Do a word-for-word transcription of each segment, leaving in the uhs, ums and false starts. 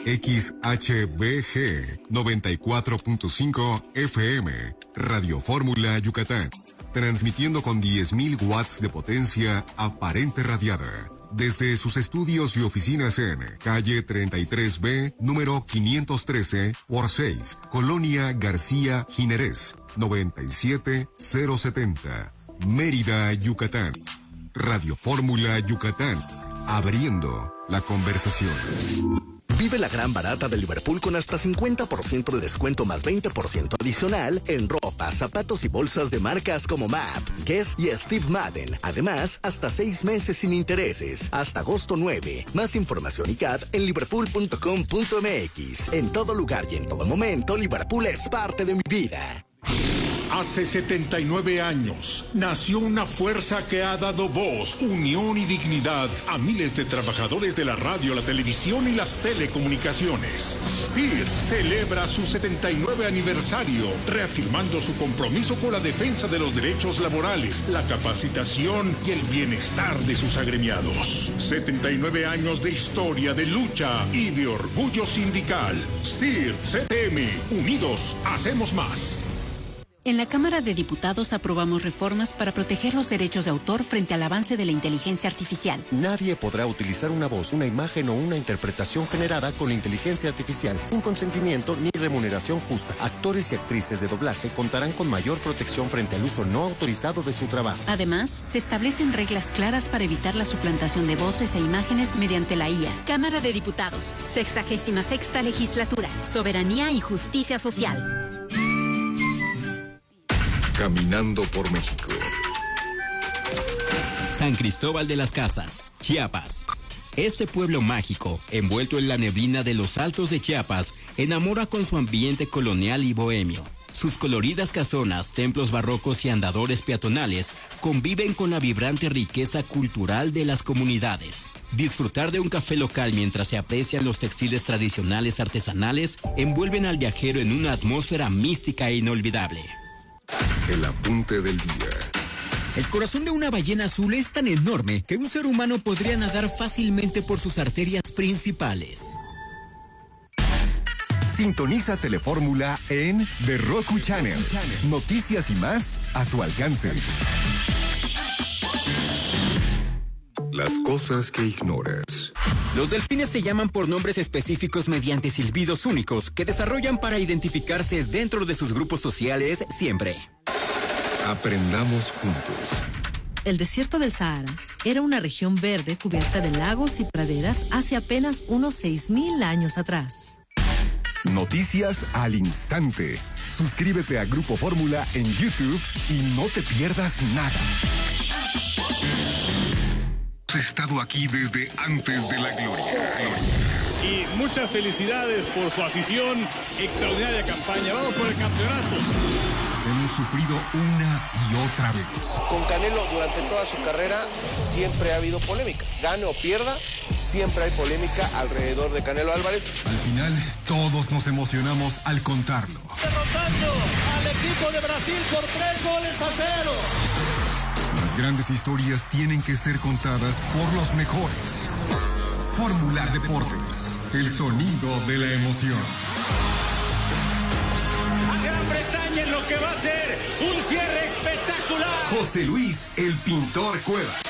X H B G noventa y cuatro punto cinco F M, Radio Fórmula Yucatán, transmitiendo con diez mil watts de potencia aparente radiada, desde sus estudios y oficinas en calle treinta y tres B, número quinientos trece por seis, Colonia García Jiménez, noventa y siete mil setenta, Mérida, Yucatán. Radio Fórmula Yucatán, abriendo la conversación. Vive la gran barata de Liverpool con hasta cincuenta por ciento de descuento más veinte por ciento adicional en ropa, zapatos y bolsas de marcas como M A P, Guess y Steve Madden. Además, hasta seis meses sin intereses, hasta agosto nueve. Más información y C A D en liverpool punto com punto m x. En todo lugar y en todo momento, Liverpool es parte de mi vida. Hace setenta y nueve años nació una fuerza que ha dado voz, unión y dignidad a miles de trabajadores de la radio, la televisión y las telecomunicaciones. S T I R celebra su setenta y nueve aniversario, reafirmando su compromiso con la defensa de los derechos laborales, la capacitación y el bienestar de sus agremiados. setenta y nueve años de historia, de lucha y de orgullo sindical. S T I R C T M, unidos hacemos más. En la Cámara de Diputados aprobamos reformas para proteger los derechos de autor frente al avance de la inteligencia artificial. Nadie podrá utilizar una voz, una imagen o una interpretación generada con inteligencia artificial sin consentimiento ni remuneración justa. Actores y actrices de doblaje contarán con mayor protección frente al uso no autorizado de su trabajo. Además, se establecen reglas claras para evitar la suplantación de voces e imágenes mediante la I A. Cámara de Diputados, sexagésima sexta legislatura, soberanía y justicia social. Caminando por México. San Cristóbal de las Casas, Chiapas. Este pueblo mágico, envuelto en la neblina de los altos de Chiapas, enamora con su ambiente colonial y bohemio. Sus coloridas casonas, templos barrocos y andadores peatonales conviven con la vibrante riqueza cultural de las comunidades. Disfrutar de un café local mientras se aprecian los textiles tradicionales artesanales envuelven al viajero en una atmósfera mística e inolvidable. El apunte del día. El corazón de una ballena azul es tan enorme que un ser humano podría nadar fácilmente por sus arterias principales. Sintoniza Telefórmula en The Roku Channel. Noticias y más a tu alcance. Las cosas que ignoras. Los delfines se llaman por nombres específicos mediante silbidos únicos que desarrollan para identificarse dentro de sus grupos sociales siempre. Aprendamos juntos. El desierto del Sahara era una región verde cubierta de lagos y praderas hace apenas unos seis mil años atrás. Noticias al instante. Suscríbete a Grupo Fórmula en YouTube y no te pierdas nada. Hemos estado aquí desde antes de la gloria. Y muchas felicidades por su afición, extraordinaria campaña. Vamos por el campeonato. Hemos sufrido una y otra vez. Con Canelo durante toda su carrera siempre ha habido polémica. Gane o pierda, siempre hay polémica alrededor de Canelo Álvarez. Al final, todos nos emocionamos al contarlo. Derrotando al equipo de Brasil por tres goles a cero. Las grandes historias tienen que ser contadas por los mejores. Fórmula Deportes, el sonido de la emoción. A Gran Bretaña en lo que va a ser un cierre espectacular. José Luis, el pintor Cuevas.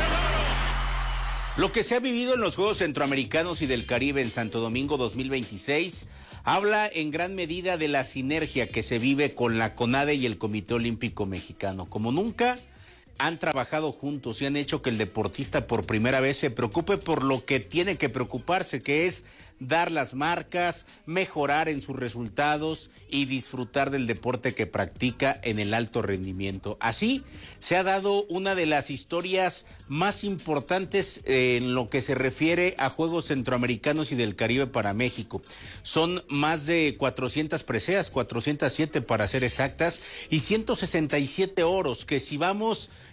Lo que se ha vivido en los Juegos Centroamericanos y del Caribe en Santo Domingo dos mil veintiséis habla en gran medida de la sinergia que se vive con la CONADE y el Comité Olímpico Mexicano. Como nunca han trabajado juntos y han hecho que el deportista por primera vez se preocupe por lo que tiene que preocuparse, que es dar las marcas, mejorar en sus resultados y disfrutar del deporte que practica en el alto rendimiento. Así se ha dado una de las historias más importantes en lo que se refiere a Juegos Centroamericanos y del Caribe para México. Son más de cuatrocientas preseas, cuatrocientas siete para ser exactas, y ciento sesenta y siete oros, que si vamos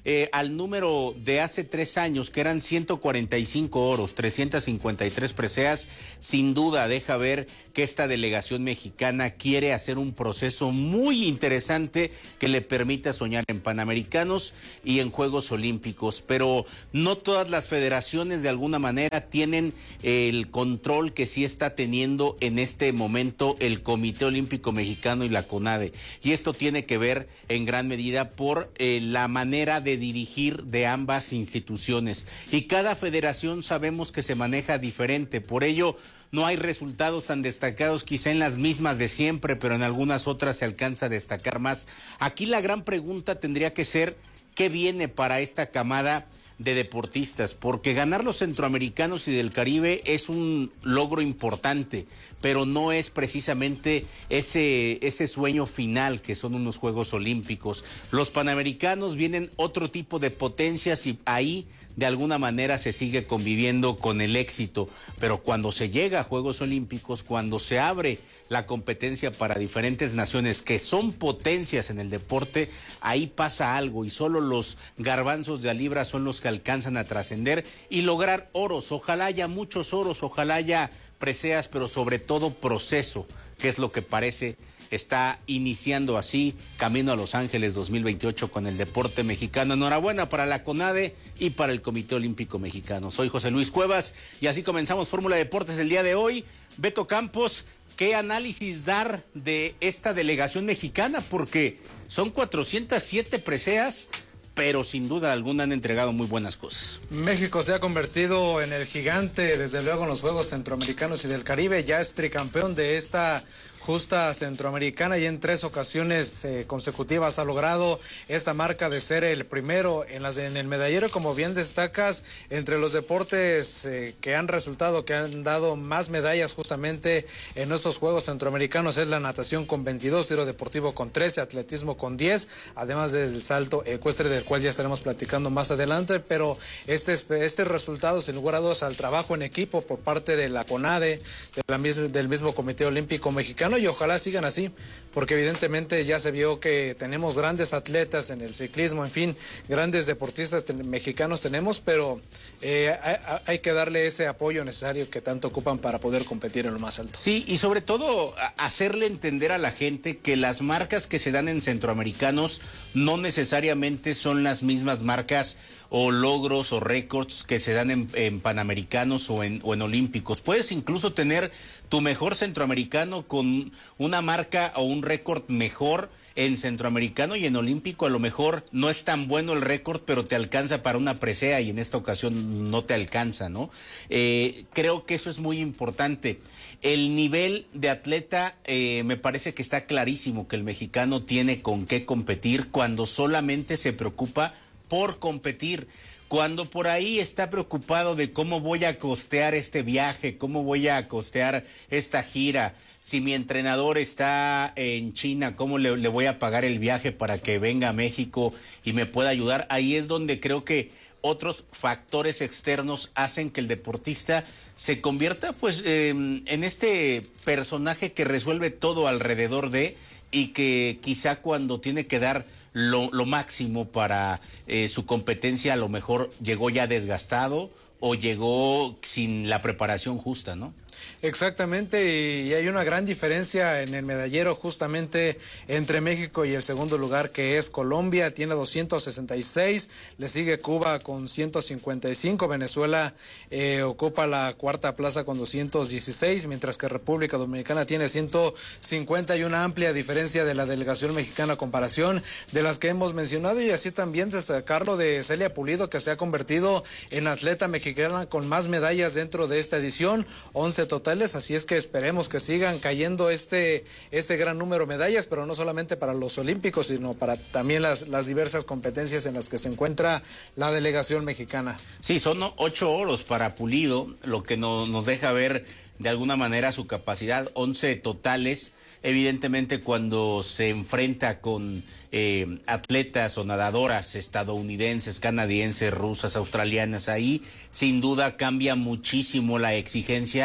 eh, al número de hace tres años, que eran ciento cuarenta y cinco oros, trescientas cincuenta y tres preseas, sin duda deja ver que esta delegación mexicana quiere hacer un proceso muy interesante que le permita soñar en Panamericanos y en Juegos Olímpicos, pero no todas las federaciones de alguna manera tienen el control que sí está teniendo en este momento el Comité Olímpico Mexicano y la CONADE, y esto tiene que ver en gran medida por eh, la manera de dirigir de ambas instituciones, y cada federación sabemos que se maneja diferente, por ello no hay resultados tan destacados quizá en las mismas de siempre, pero en algunas otras se alcanza a destacar más. Aquí la gran pregunta tendría que ser ¿qué viene para esta camada de deportistas? Porque ganar los centroamericanos y del Caribe es un logro importante, pero no es precisamente ese, ese sueño final que son unos Juegos Olímpicos. Los Panamericanos vienen otro tipo de potencias y ahí de alguna manera se sigue conviviendo con el éxito, pero cuando se llega a Juegos Olímpicos, cuando se abre la competencia para diferentes naciones que son potencias en el deporte, ahí pasa algo y solo los garbanzos de a libra son los que alcanzan a trascender y lograr oros. Ojalá haya muchos oros, ojalá haya preseas, pero sobre todo proceso, que es lo que parece está iniciando así camino a Los Ángeles dos mil veintiocho con el deporte mexicano. Enhorabuena para la CONADE y para el Comité Olímpico Mexicano. Soy José Luis Cuevas y así comenzamos Fórmula Deportes el día de hoy. Beto Campos, ¿qué análisis dar de esta delegación mexicana? Porque son cuatrocientas siete preseas, pero sin duda alguna han entregado muy buenas cosas. México se ha convertido en el gigante, desde luego, en los Juegos Centroamericanos y del Caribe. Ya es tricampeón de esta justa centroamericana y en tres ocasiones eh, consecutivas ha logrado esta marca de ser el primero en, las, en el medallero, como bien destacas, entre los deportes eh, que han resultado, que han dado más medallas justamente en estos Juegos Centroamericanos es la natación con veintidós, tiro deportivo con trece, atletismo con diez, además del salto ecuestre, del cual ya estaremos platicando más adelante, pero este, este resultado, sin lugar a dudas, al trabajo en equipo por parte de la CONADE, de la misma, del mismo Comité Olímpico Mexicano, y ojalá sigan así, porque evidentemente ya se vio que tenemos grandes atletas en el ciclismo, en fin, grandes deportistas ten- mexicanos tenemos, pero eh, hay, hay que darle ese apoyo necesario que tanto ocupan para poder competir en lo más alto. Sí, y sobre todo hacerle entender a la gente que las marcas que se dan en centroamericanos no necesariamente son las mismas marcas o logros o récords que se dan en, en panamericanos o en, o en olímpicos. Puedes incluso tener tu mejor centroamericano con una marca o un récord mejor en centroamericano, y en olímpico a lo mejor no es tan bueno el récord, pero te alcanza para una presea y en esta ocasión no te alcanza, ¿no? Eh, creo que eso es muy importante. El nivel de atleta eh, me parece que está clarísimo que el mexicano tiene con qué competir cuando solamente se preocupa por competir. Cuando por ahí está preocupado de cómo voy a costear este viaje, cómo voy a costear esta gira, si mi entrenador está en China, cómo le, le voy a pagar el viaje para que venga a México y me pueda ayudar, ahí es donde creo que otros factores externos hacen que el deportista se convierta pues eh, en este personaje que resuelve todo alrededor de, y que quizá cuando tiene que dar Lo, lo máximo para eh, su competencia a lo mejor llegó ya desgastado o llegó sin la preparación justa, ¿no? Exactamente, y hay una gran diferencia en el medallero justamente entre México y el segundo lugar, que es Colombia, tiene doscientos sesenta y seis, le sigue Cuba con ciento cincuenta y cinco, Venezuela eh, ocupa la cuarta plaza con doscientos dieciséis, mientras que República Dominicana tiene ciento cincuenta y una, amplia diferencia de la delegación mexicana a comparación de las que hemos mencionado, y así también destacarlo de Celia Pulido, que se ha convertido en atleta mexicana con más medallas dentro de esta edición, once totales, así es que esperemos que sigan cayendo este, este gran número de medallas, pero no solamente para los olímpicos, sino para también las, las diversas competencias en las que se encuentra la delegación mexicana. Sí, son ocho oros para Pulido, lo que no, nos deja ver de alguna manera su capacidad, once totales. Evidentemente cuando se enfrenta con eh, atletas o nadadoras estadounidenses, canadienses, rusas, australianas, ahí sin duda cambia muchísimo la exigencia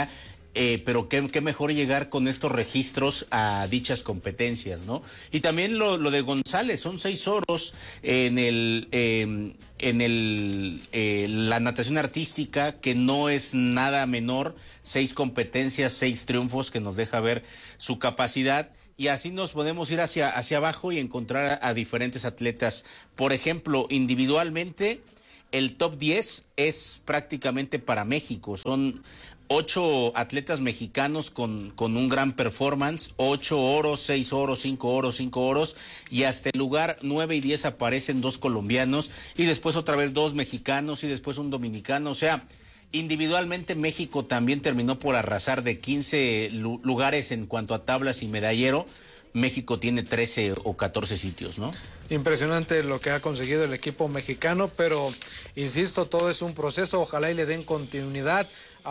Eh, pero qué, qué mejor llegar con estos registros a dichas competencias, ¿no? Y también lo, lo de González, son seis oros en el eh, en el eh, la natación artística, que no es nada menor, seis competencias, seis triunfos, que nos deja ver su capacidad. Y así nos podemos ir hacia, hacia abajo y encontrar a, a diferentes atletas. Por ejemplo, individualmente, el top diez es prácticamente para México, son ocho atletas mexicanos con, con un gran performance, ocho oros, seis oros, cinco oros, cinco oros, y hasta el lugar nueve y diez aparecen dos colombianos, y después otra vez dos mexicanos, y después un dominicano. O sea, individualmente México también terminó por arrasar de quince lugares en cuanto a tablas y medallero. México tiene trece o catorce sitios, ¿no? Impresionante lo que ha conseguido el equipo mexicano, pero insisto, todo es un proceso. Ojalá y le den continuidad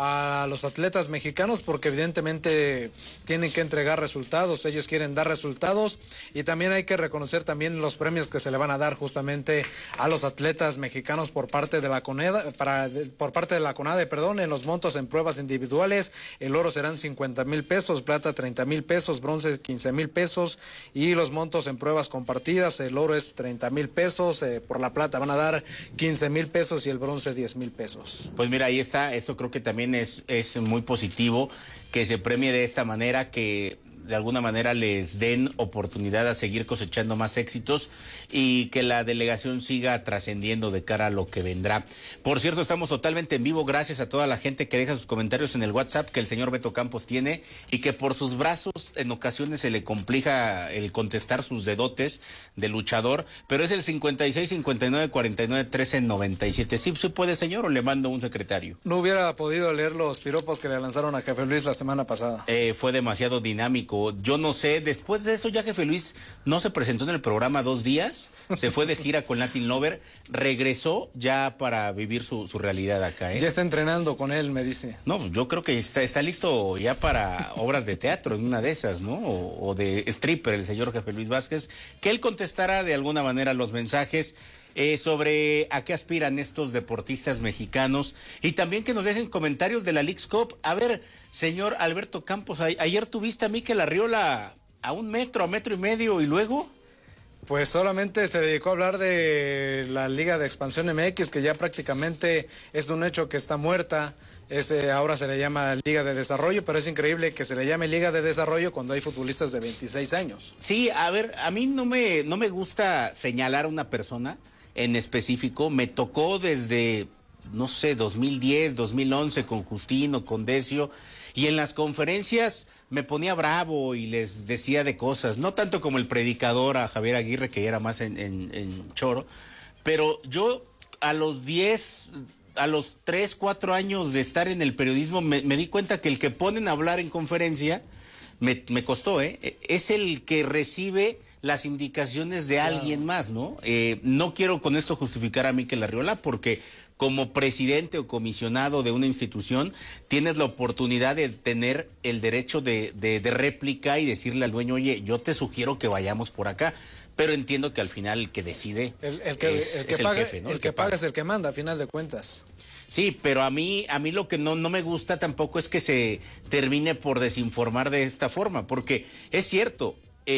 a los atletas mexicanos, porque evidentemente tienen que entregar resultados, ellos quieren dar resultados, y también hay que reconocer también los premios que se le van a dar justamente a los atletas mexicanos por parte de la CONADE, para, por parte de la CONADE, perdón, en los montos en pruebas individuales. El oro serán cincuenta mil pesos, plata treinta mil pesos, bronce quince mil pesos, y los montos en pruebas compartidas, el oro es treinta mil pesos, eh, por la plata van a dar quince mil pesos y el bronce diez mil pesos. Pues mira, ahí está, esto creo que también es, es muy positivo que se premie de esta manera, que de alguna manera les den oportunidad a seguir cosechando más éxitos y que la delegación siga trascendiendo de cara a lo que vendrá. Por cierto, estamos totalmente en vivo, gracias a toda la gente que deja sus comentarios en el WhatsApp que el señor Beto Campos tiene, y que por sus brazos en ocasiones se le complica el contestar sus dedotes de luchador, pero es el cincuenta y seis, cincuenta y nueve, cuarenta y nueve, trece, noventa y siete. ¿Sí se puede, señor, o le mando un secretario? No hubiera podido leer los piropos que le lanzaron a Jefe Luis la semana pasada. Eh, fue demasiado dinámico. Yo no sé, después de eso ya Jefe Luis no se presentó en el programa dos días, se fue de gira con Latin Lover, regresó ya para vivir su, su realidad acá, ¿eh? Ya está entrenando con él, me dice. No, yo creo que está, está listo ya para obras de teatro, en una de esas, ¿no? O, o de stripper, el señor Jefe Luis Vázquez, que él contestará de alguna manera los mensajes Eh, sobre a qué aspiran estos deportistas mexicanos, y también que nos dejen comentarios de la Leagues Cup. A ver, señor Alberto Campos, a ayer tuviste a Mikel Arriola a un metro, a metro y medio, y luego... Pues solamente se dedicó a hablar de la Liga de Expansión M X, que ya prácticamente es un hecho que está muerta. Ese ahora se le llama Liga de Desarrollo, pero es increíble que se le llame Liga de Desarrollo cuando hay futbolistas de veintiséis años. Sí, a ver, a mí no me, no me gusta señalar a una persona en específico. Me tocó desde, no sé, dos mil diez, dos mil once con Justino, con Decio, y en las conferencias me ponía bravo y les decía de cosas, no tanto como el predicador a Javier Aguirre, que era más en, en, en choro, pero yo a los diez, a los tres, cuatro años de estar en el periodismo me, me di cuenta que el que ponen a hablar en conferencia, me, me costó, ¿eh? Es el que recibe las indicaciones de claro. alguien más, ¿no? Eh, no quiero con esto justificar a Mikel Arriola, porque como presidente o comisionado de una institución tienes la oportunidad de tener el derecho de, de, de réplica y decirle al dueño, oye, yo te sugiero que vayamos por acá. Pero entiendo que al final el que decide el, el que, es, el que es paga, el jefe, ¿no? El, el que, que paga es el que manda, a final de cuentas. Sí, pero a mí, a mí lo que no, no me gusta tampoco es que se termine por desinformar de esta forma, porque es cierto,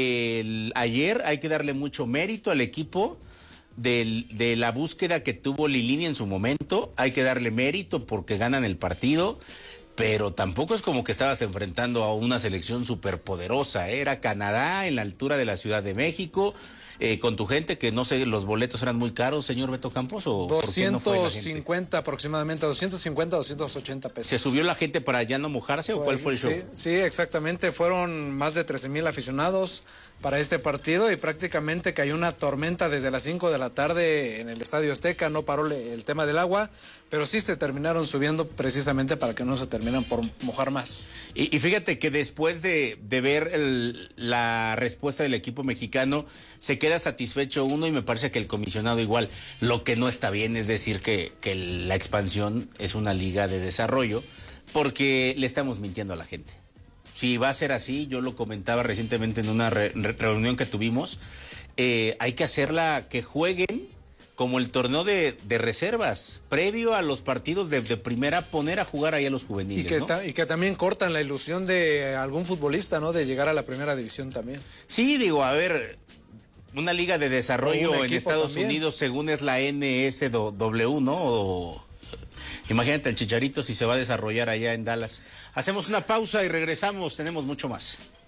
el, ayer hay que darle mucho mérito al equipo del, de la búsqueda que tuvo Lilini en su momento, hay que darle mérito porque ganan el partido, pero tampoco es como que estabas enfrentando a una selección superpoderosa, ¿eh? Era Canadá en la altura de la Ciudad de México, eh, con tu gente, que no sé, los boletos eran muy caros, señor Beto Campos, o doscientos cincuenta aproximadamente, doscientos cincuenta, doscientos ochenta pesos. ¿Se subió la gente para ya no mojarse, o cuál fue el show? Sí, sí, exactamente, fueron más de trece mil aficionados para este partido, y prácticamente cayó una tormenta desde las cinco de la tarde en el Estadio Azteca. No paró el tema del agua, pero sí se terminaron subiendo precisamente para que no se terminan por mojar más. Y, y fíjate que después de, de ver el, la respuesta del equipo mexicano, se queda satisfecho uno, y me parece que el comisionado igual. Lo que no está bien es decir que, que la expansión es una liga de desarrollo, porque le estamos mintiendo a la gente. Si va a ser así, yo lo comentaba recientemente en una re reunión que tuvimos, eh, hay que hacerla que jueguen como el torneo de, de reservas, previo a los partidos de, de primera, poner a jugar ahí a los juveniles, y que, ¿no? ta, y que también cortan la ilusión de algún futbolista, ¿no? De llegar a la primera división también. Sí, digo, a ver, una liga de desarrollo en Estados también. Unidos, según es la N S W, ¿no? O, imagínate el Chicharito si se va a desarrollar allá en Dallas. Hacemos una pausa y regresamos, tenemos mucho más.